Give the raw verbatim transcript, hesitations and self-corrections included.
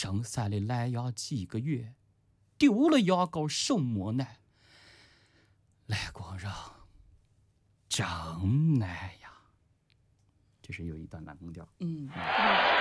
生下的来牙几个月，丢了牙膏手磨难。来光人真难呀。这是有一段蓝宫调。 嗯。